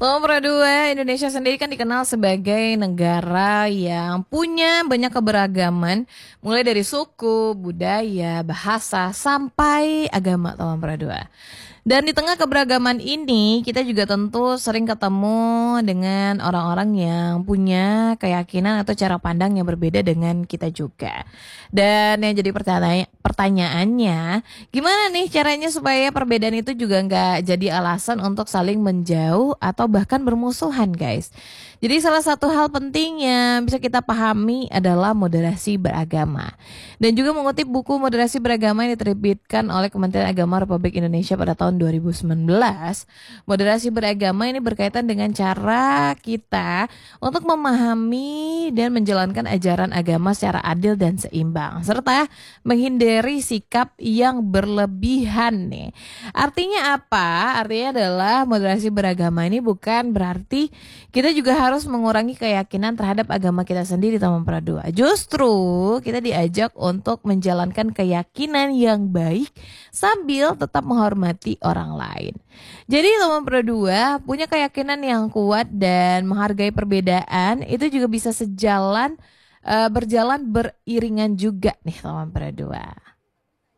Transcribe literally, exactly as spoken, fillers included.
Nomor dua, Indonesia sendiri kan dikenal sebagai negara yang punya banyak keberagaman, mulai dari suku, budaya, bahasa, sampai agama, nomor dua. Dan di tengah keberagaman ini, kita juga tentu sering ketemu dengan orang-orang yang punya keyakinan atau cara pandang yang berbeda dengan kita juga. Dan yang jadi pertanya- pertanyaannya, gimana nih caranya supaya perbedaan itu juga nggak jadi alasan untuk saling menjauh atau bahkan bermusuhan, guys. Jadi salah satu hal penting yang bisa kita pahami adalah moderasi beragama. Dan juga mengutip buku Moderasi Beragama yang diterbitkan oleh Kementerian Agama Republik Indonesia pada tahun dua ribu sembilan belas. Moderasi beragama ini berkaitan dengan cara kita untuk memahami dan menjalankan ajaran agama secara adil dan seimbang, serta menghindari sikap yang berlebihan nih. Artinya apa? Artinya adalah moderasi beragama ini bukan berarti kita juga harus mengurangi keyakinan terhadap agama kita sendiri, teman dua. Justru kita diajak untuk menjalankan keyakinan yang baik sambil tetap menghormati orang lain. Jadi teman dua punya keyakinan yang kuat dan menghargai perbedaan itu juga bisa sejalan uh, berjalan beriringan juga nih teman dua.